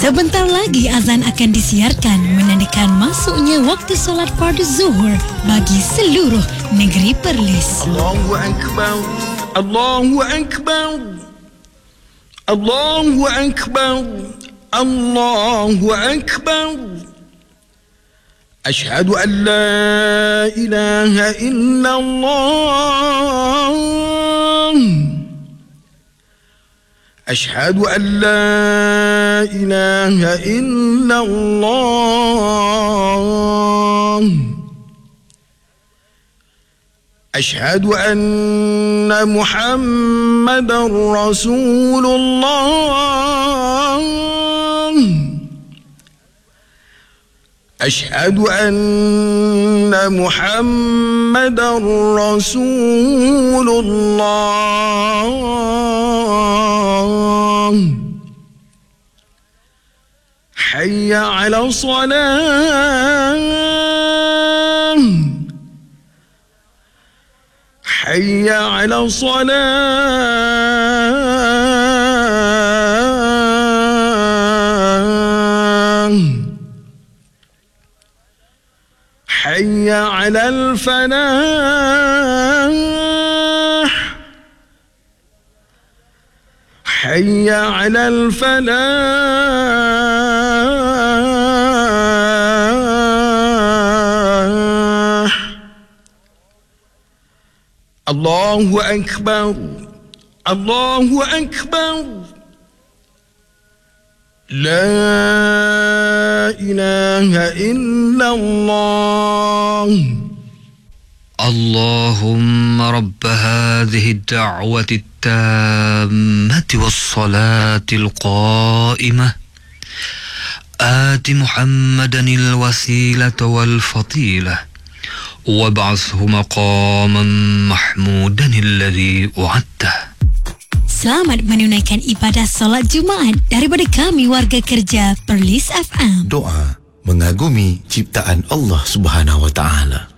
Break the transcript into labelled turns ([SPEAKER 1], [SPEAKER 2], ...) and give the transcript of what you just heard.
[SPEAKER 1] Sebentar lagi azan akan disiarkan menandakan masuknya waktu solat fardu zuhur bagi seluruh negeri Perlis.
[SPEAKER 2] Allahu Akbar, Allahu Akbar, Allahu Akbar, Allahu Akbar. Ashhadu an la ilaha illallah. أشهد أن لا إله إلا الله. أشهد أن محمدا رسول الله. أشهد أن محمدا رسول الله. حي على الصلاة. حي على الصلاة. حي على الفلاح. حي على الفلاح. الله أكبر، الله أكبر. لا إله إلا الله.
[SPEAKER 3] اللهم رب هذه الدعوة التامة والصلاة القائمة آت محمدا الوسيلة والفضيلة وابعثه مقاما محمودا الذي وعدته.
[SPEAKER 1] Selamat menunaikan ibadah solat Jumaat daripada kami warga kerja Perlis FM.
[SPEAKER 4] Doa mengagumi ciptaan Allah Subhanahu wa taala.